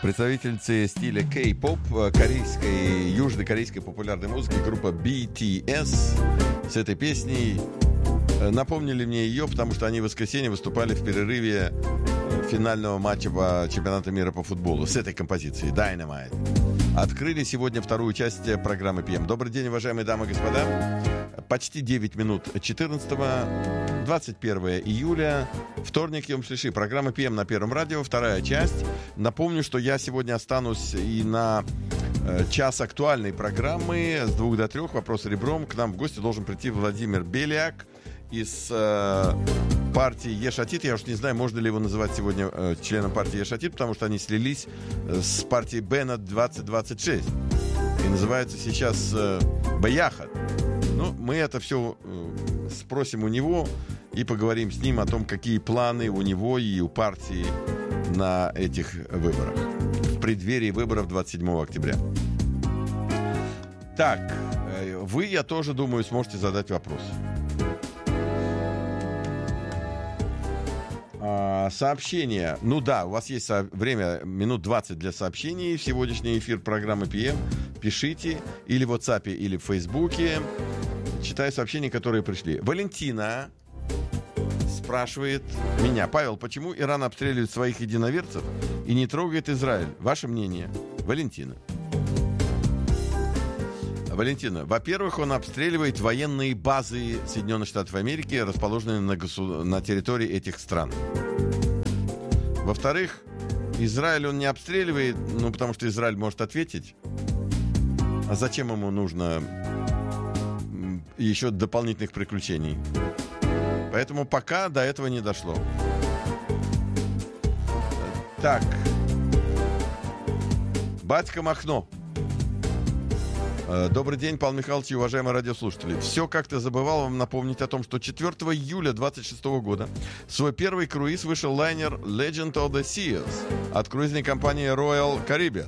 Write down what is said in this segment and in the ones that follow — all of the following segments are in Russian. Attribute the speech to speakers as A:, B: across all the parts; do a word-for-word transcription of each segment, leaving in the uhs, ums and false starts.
A: Представительницы стиля кей-поп, корейской, южнокорейской популярной музыки, группа би ти эс с этой песней напомнили мне ее, потому что они в воскресенье выступали в перерыве финального матча по чемпионату мира по футболу с этой композицией Dynamite. Открыли сегодня вторую часть программы пи эм. Добрый день, уважаемые дамы и господа. Почти девять минут четырнадцатого, двадцать первое июля, вторник, Йом Шлиши. Программа пи эм на Первом радио, вторая часть. Напомню, что я сегодня останусь и на э, час актуальной программы с двух до трех. Вопрос ребром. К нам в гости должен прийти Владимир Беляк из э, партии Еш Атид. Я уж не знаю, можно ли его называть сегодня э, членом партии Еш Атид, потому что они слились э, с партией Беннет двадцать двадцать шесть. И называются сейчас э, Баяхат. Ну, мы это все э, спросим у него и поговорим с ним о том, какие планы у него и у партии на этих выборах. В преддверии выборов двадцать седьмого октября. Так, э, вы, я тоже думаю, сможете задать вопрос. Сообщения. Ну да, у вас есть время минут двадцать для сообщений в сегодняшний эфир программы пи эм. Пишите или в WhatsApp, или в Фейсбуке. Читаю сообщения, которые пришли. Валентина спрашивает меня: Павел, почему Иран обстреливает своих единоверцев и не трогает Израиль? Ваше мнение, Валентина? Валентина, во-первых, он обстреливает военные базы Соединенных Штатов Америки, расположенные на, госу... на территории этих стран. Во-вторых, Израиль он не обстреливает, ну, потому что Израиль может ответить. А зачем ему нужно еще дополнительных приключений? Поэтому пока до этого не дошло. Так. Батька Махно. Добрый день, Павел Михайлович и уважаемые радиослушатели. Все как-то забывал вам напомнить о том, что четвёртого июля двадцать шестого года в свой первый круиз вышел лайнер Legend of the Seas от круизной компании Royal Caribbean.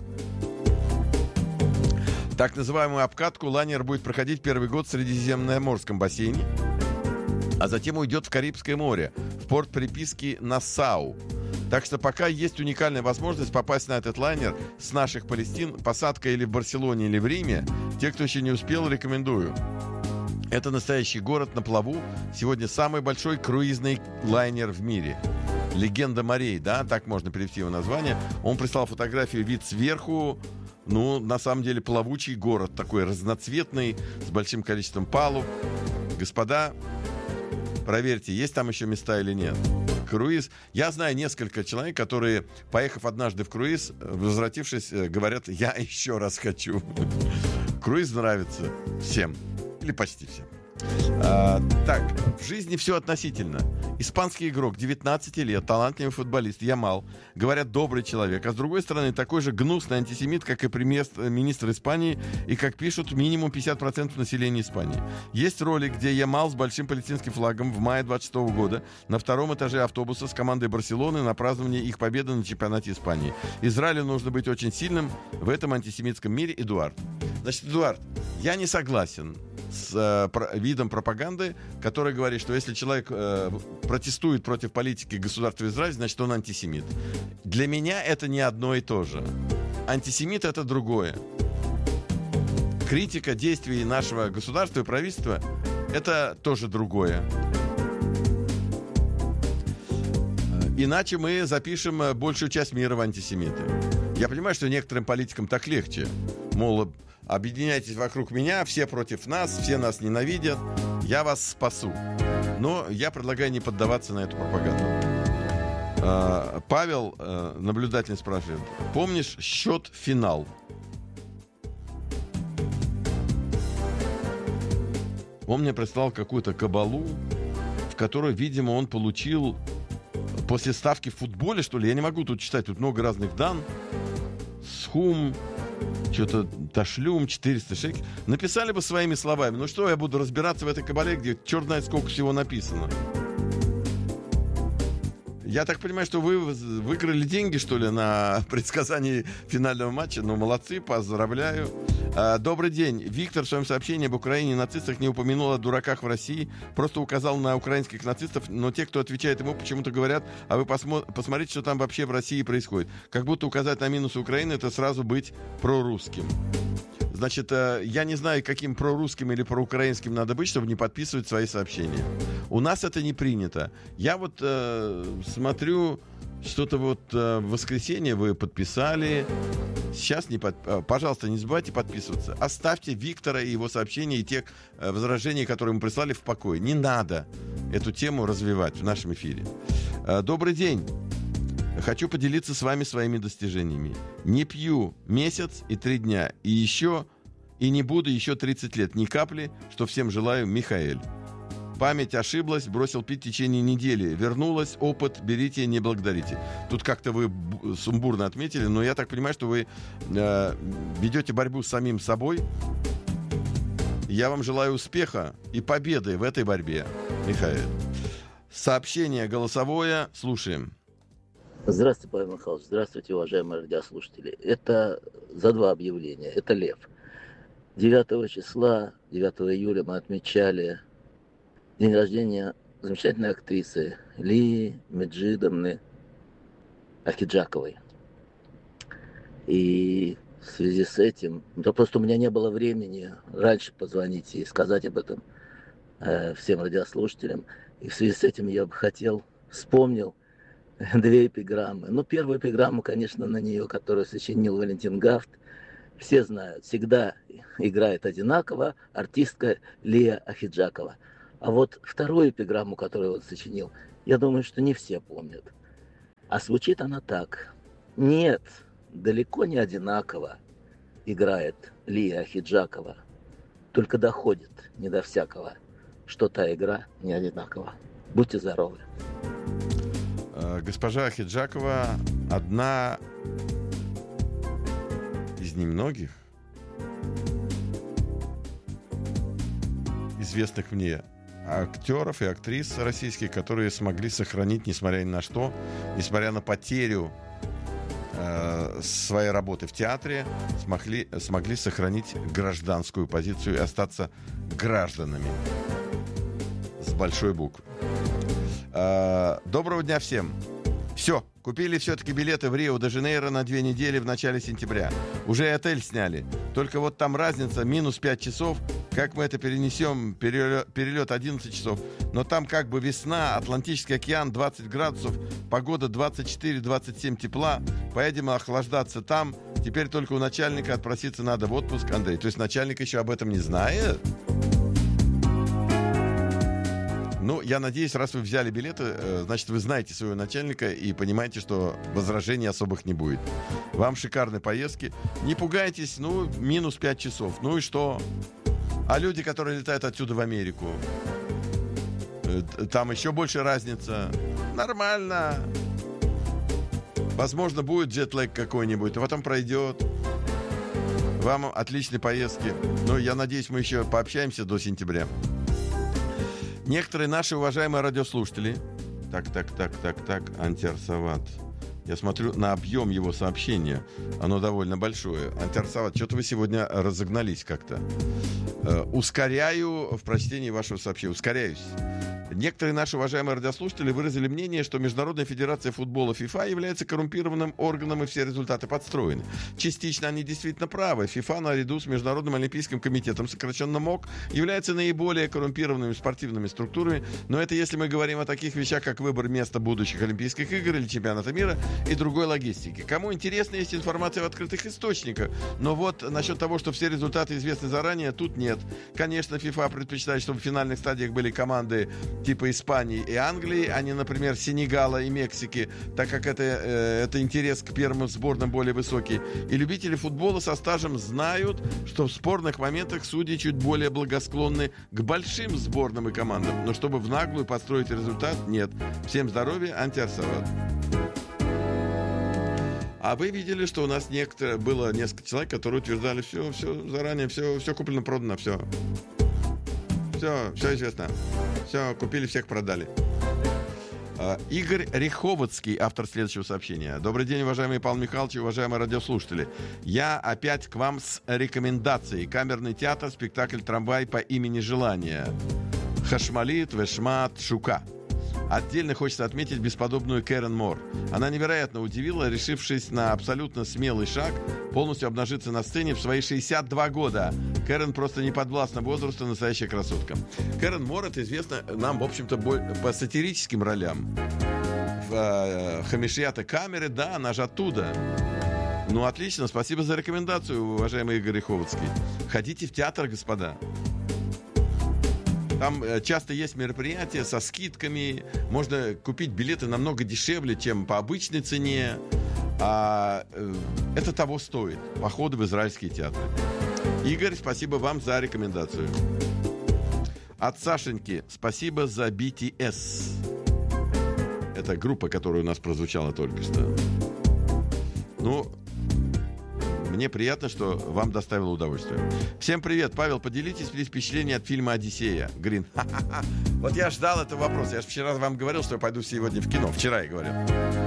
A: Так называемую обкатку лайнер будет проходить первый год в Средиземноморском бассейне, а затем уйдет в Карибское море, в порт приписки Нассау. Так что пока есть уникальная возможность попасть на этот лайнер с наших Палестин, посадка или в Барселоне, или в Риме, те, кто еще не успел, рекомендую. Это настоящий город на плаву. Сегодня самый большой круизный лайнер в мире. Легенда морей, да, так можно перевести его название. Он прислал фотографию, вид сверху. Ну, на самом деле, плавучий город, такой разноцветный, с большим количеством палуб. Господа, проверьте, есть там еще места или нет. Круиз. Я знаю несколько человек, которые, поехав однажды в круиз, возвратившись, говорят: я еще раз хочу. Круиз нравится всем. Или почти всем. А, так, в жизни все относительно. Испанский игрок, девятнадцать лет, талантливый футболист, Ямал, говорят, добрый человек, а с другой стороны, такой же гнусный антисемит, как и премьер-министр Испании, и, как пишут, минимум пятьдесят процентов населения Испании. Есть ролик, где Ямал с большим палестинским флагом в мае двадцать шестого года на втором этаже автобуса с командой Барселоны на празднование их победы на чемпионате Испании. Израилю нужно быть очень сильным в этом антисемитском мире. Эдуард. Значит, Эдуард, я не согласен с э, про, видом пропаганды, который говорит, что если человек э, протестует против политики государства Израиль, значит, он антисемит. Для меня это не одно и то же. Антисемит — это другое. Критика действий нашего государства и правительства — это тоже другое. Иначе мы запишем большую часть мира в антисемиты. Я понимаю, что некоторым политикам так легче. Мол, объединяйтесь вокруг меня, все против нас, все нас ненавидят, я вас спасу. Но я предлагаю не поддаваться на эту пропаганду. А, Павел, а, наблюдатель, спрашивает: помнишь счет финал? Он мне прислал какую-то кабалу, в которой, видимо, он получил после ставки в футболе, что ли, я не могу тут читать, тут много разных дан. Схум, что-то ташлюм, четыреста шекелей. Написали бы своими словами. Ну что я буду разбираться в этой кабале, где черт знает сколько всего написано. Я так понимаю, что вы выиграли деньги, что ли, на предсказании финального матча. Ну, молодцы, поздравляю. Добрый день. Виктор в своем сообщении об Украине и нацистах не упомянул о дураках в России, просто указал на украинских нацистов, но те, кто отвечает ему, почему-то говорят, а вы посмо- посмотрите, что там вообще в России происходит. Как будто указать на минусы Украины — это сразу быть прорусским. Значит, я не знаю, каким прорусским или проукраинским надо быть, чтобы не подписывать свои сообщения. У нас это не принято. Я вот э, смотрю, что-то вот э, в воскресенье вы подписали. Сейчас не под... Пожалуйста, не забывайте подписываться. Оставьте Виктора и его сообщения и те э, возражения, которые мы прислали, в покое. Не надо эту тему развивать в нашем эфире. Э, добрый день. Хочу поделиться с вами своими достижениями. Не пью месяц и три дня. И еще, и не буду еще тридцать лет. Ни капли, что всем желаю, Михаэль. Память ошиблась, бросил пить в течение недели. Вернулась, опыт, берите, не благодарите. Тут как-то вы сумбурно отметили, но я так понимаю, что вы э, ведете борьбу с самим собой. Я вам желаю успеха и победы в этой борьбе, Михаэль. Сообщение голосовое. Слушаем.
B: Здравствуйте, Павел Михайлович. Здравствуйте, уважаемые радиослушатели. Это за два объявления. Это Лев. девятого числа, девятого июля мы отмечали день рождения замечательной актрисы Лии Меджидовны Ахиджаковой. И в связи с этим, да просто у меня не было времени раньше позвонить и сказать об этом э, всем радиослушателям. И в связи с этим я бы хотел, вспомнил две эпиграммы. Ну, первую эпиграмму, конечно, на нее, которую сочинил Валентин Гафт. Все знают, всегда играет одинаково артистка Лия Ахиджакова. А вот вторую эпиграмму, которую он сочинил, я думаю, что не все помнят. А звучит она так. Нет, далеко не одинаково играет Лия Ахиджакова. Только доходит не до всякого, что та игра не одинакова. Будьте здоровы.
A: Госпожа Ахиджакова одна из немногих известных мне актеров и актрис российских, которые смогли сохранить, несмотря ни на что, несмотря на потерю э, своей работы в театре, смогли, смогли сохранить гражданскую позицию и остаться гражданами с большой буквы. Э, доброго дня всем. Все, купили все-таки билеты в Рио-де-Жанейро на две недели в начале сентября. Уже и отель сняли. Только вот там разница минус пять часов. Как мы это перенесем? Перелет, перелет одиннадцать часов. Но там как бы весна, Атлантический океан, двадцать градусов, погода двадцать четыре двадцать семь тепла. Поедем охлаждаться там. Теперь только у начальника отпроситься надо в отпуск, Андрей. То есть начальник еще об этом не знает? Ну, я надеюсь, раз вы взяли билеты, значит, вы знаете своего начальника и понимаете, что возражений особых не будет. Вам шикарной поездки. Не пугайтесь, ну, минус пять часов. Ну и что? А люди, которые летают отсюда в Америку, там еще больше разница. Нормально. Возможно, будет джетлэг какой-нибудь, а потом пройдет. Вам отличной поездки. Ну, я надеюсь, мы еще пообщаемся до сентября. Некоторые наши уважаемые радиослушатели, так, так, так, так, так, Антиарсават. Я смотрю на объем его сообщения. Оно довольно большое. Антиарсават, что-то вы сегодня разогнались как-то. Э, ускоряю в прочтении вашего сообщения. Ускоряюсь. Некоторые наши уважаемые радиослушатели выразили мнение, что Международная федерация футбола ФИФА является коррумпированным органом, и все результаты подстроены. Частично они действительно правы. ФИФА наряду с Международным олимпийским комитетом, сокращенно МОК, является наиболее коррумпированными спортивными структурами, но это если мы говорим о таких вещах, как выбор места будущих Олимпийских игр или чемпионата мира и другой логистики. Кому интересно, есть информация в открытых источниках, но вот насчет того, что все результаты известны заранее, тут нет. Конечно, ФИФА предпочитает, чтобы в финальных стадиях были команды типа Испании и Англии, а не, например, Сенегала и Мексики, так как это, э, это интерес к первым сборным более высокий. И любители футбола со стажем знают, что в спорных моментах судьи чуть более благосклонны к большим сборным и командам. Но чтобы в наглую построить результат, нет. Всем здоровья, Антиарсават. А вы видели, что у нас некоторые, было несколько человек, которые утверждали, все, все заранее, все, все куплено, продано, все. Все, все известно. Все, купили, всех продали. Игорь Риховицкий, автор следующего сообщения. Добрый день, уважаемый Павел Михайлович, уважаемые радиослушатели. Я опять к вам с рекомендацией. Камерный театр, спектакль «Трамвай» по имени Желания. Хашмалит, Вешмат, Шука. Отдельно хочется отметить бесподобную Кэрен Мор. Она невероятно удивила, решившись на абсолютно смелый шаг, полностью обнажиться на сцене в свои шестьдесят два года. Кэрен просто не подвластна возрасту, настоящая красотка. Кэрен Мор, это известно нам, в общем-то, по сатирическим ролям. В э, Хамишията Камеры, да, она же оттуда. Ну, отлично, спасибо за рекомендацию, уважаемый Игорь Риховицкий. Ходите в театр, господа. Там э, часто есть мероприятия со скидками. Можно купить билеты намного дешевле, чем по обычной цене. А э, это того стоит. Походы в израильские театры. Игорь, спасибо вам за рекомендацию. От Сашеньки спасибо за би ти эс. Это группа, которая у нас прозвучала только что. Ну... Мне приятно, что вам доставило удовольствие. Всем привет, Павел, поделитесь впечатлением от фильма «Одиссея». Грин. Ха-ха-ха. Вот я ждал этого вопроса. Я же вчера вам говорил, что я пойду сегодня в кино. Вчера я говорил.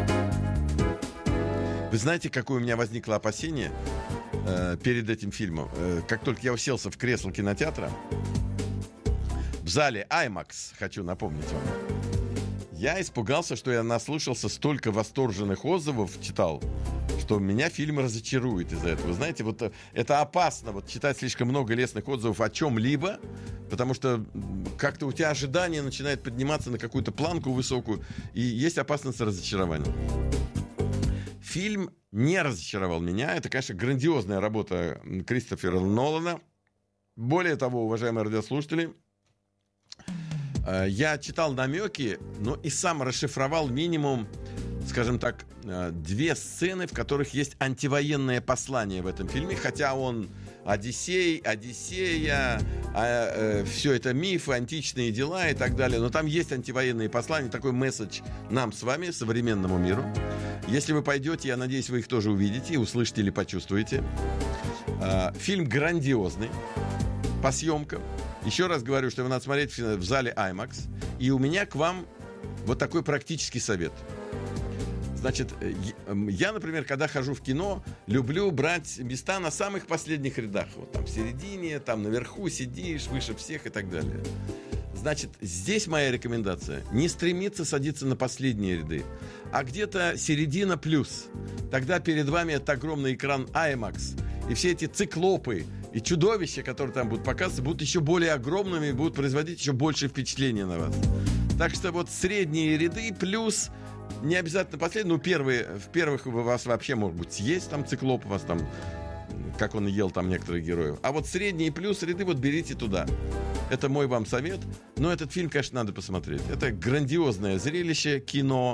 A: Вы знаете, какое у меня возникло опасение э, перед этим фильмом? Э, как только я уселся в кресло кинотеатра, в зале IMAX, хочу напомнить вам, я испугался, что я наслушался столько восторженных отзывов, читал, что меня фильм разочарует из-за этого. Вы знаете, вот это опасно, вот читать слишком много лестных отзывов о чем-либо, потому что как-то у тебя ожидание начинает подниматься на какую-то планку высокую, и есть опасность разочарования. Фильм не разочаровал меня. Это, конечно, грандиозная работа Кристофера Нолана. Более того, уважаемые радиослушатели, я читал намеки, но и сам расшифровал минимум, скажем так, две сцены, в которых есть антивоенное послание в этом фильме, хотя он Одиссей, Одиссея, а, э, все это мифы, античные дела и так далее, но там есть антивоенные послания, такой месседж нам с вами, современному миру. Если вы пойдете, я надеюсь, вы их тоже увидите, услышите или почувствуете. Э, фильм грандиозный по съемкам. Еще раз говорю, что его надо смотреть в зале IMAX. И у меня к вам вот такой практический совет. Значит, я, например, когда хожу в кино, люблю брать места на самых последних рядах. Вот там в середине, там наверху сидишь, выше всех и так далее. Значит, здесь моя рекомендация. Не стремиться садиться на последние ряды, а где-то середина плюс. Тогда перед вами этот огромный экран IMAX. И все эти циклопы и чудовища, которые там будут показываться, будут еще более огромными и будут производить еще больше впечатления на вас. Так что вот средние ряды плюс... Не обязательно последний, ну, первые, в первых у вас вообще, может быть, съесть там циклоп, у вас там, как он ел там некоторых героев. А вот средние плюс ряды вот берите туда. Это мой вам совет. Но этот фильм, конечно, надо посмотреть. Это грандиозное зрелище, кино.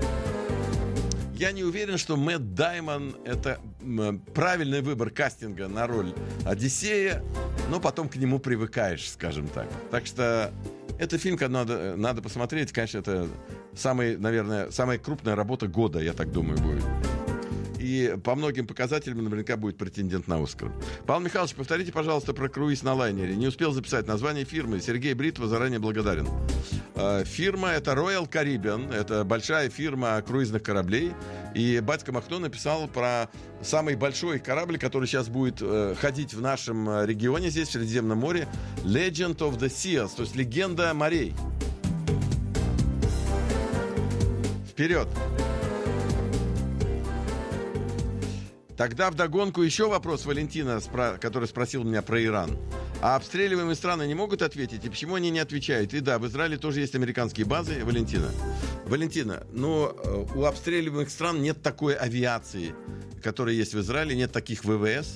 A: Я не уверен, что Мэтт Даймон — это правильный выбор кастинга на роль Одиссея, но потом к нему привыкаешь, скажем так. Так что это фильм, который надо, надо посмотреть. Конечно, это самый, наверное, самая крупная работа года, я так думаю, будет. И по многим показателям наверняка будет претендент на Оскар. Павел Михайлович, повторите, пожалуйста, про круиз на лайнере. Не успел записать название фирмы. Сергей Бритва заранее благодарен. Фирма — это Royal Caribbean. Это большая фирма круизных кораблей. И батька Махно написал про самый большой корабль, который сейчас будет ходить в нашем регионе, здесь, в Средиземном море. Legend of the Seas, то есть легенда морей. Вперед! Тогда вдогонку еще вопрос Валентина, который спросил меня про Иран. А обстреливаемые страны не могут ответить? И почему они не отвечают? И да, в Израиле тоже есть американские базы. Валентина, Валентина, но у обстреливаемых стран нет такой авиации, которая есть в Израиле, нет таких ВВС.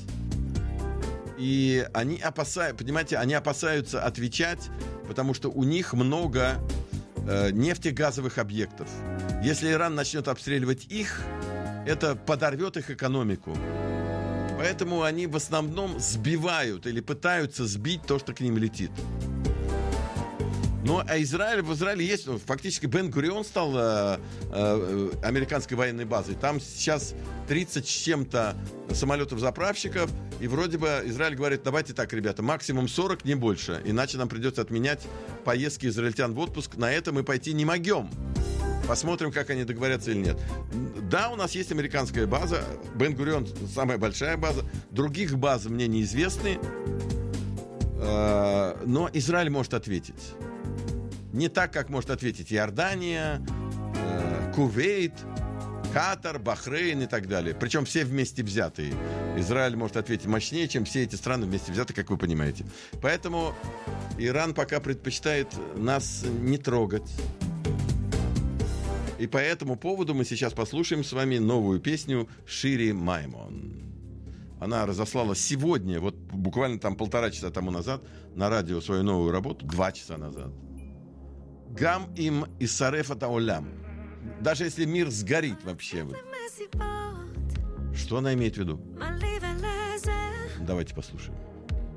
A: И они опасаются, понимаете, они опасаются отвечать, потому что у них много э, нефтегазовых объектов. Если Иран начнет обстреливать их, это подорвет их экономику. Поэтому они в основном сбивают или пытаются сбить то, что к ним летит. Ну, а Израиль, в Израиле есть, ну, фактически Бен-Гурион стал э, э, американской военной базой. Там сейчас тридцать с чем-то самолетов-заправщиков, и вроде бы Израиль говорит: давайте так, ребята, максимум сорок, не больше, иначе нам придется отменять поездки израильтян в отпуск. На это мы пойти не могем. Посмотрим, как они договорятся или нет. Да, у нас есть американская база. Бен-Гурион самая большая база. Других баз мне неизвестны. Но Израиль может ответить. Не так, как может ответить Иордания, Кувейт, Катар, Бахрейн и так далее. Причем все вместе взятые. Израиль может ответить мощнее, чем все эти страны вместе взятые, как вы понимаете. Поэтому Иран пока предпочитает нас не трогать. И по этому поводу мы сейчас послушаем с вами новую песню Шири Маймон. Она разослала сегодня, вот буквально там полтора часа тому назад, на радио свою новую работу, два часа назад. Гам им иссареф таолям. Даже если мир сгорит вообще. Что она имеет в виду? Давайте послушаем.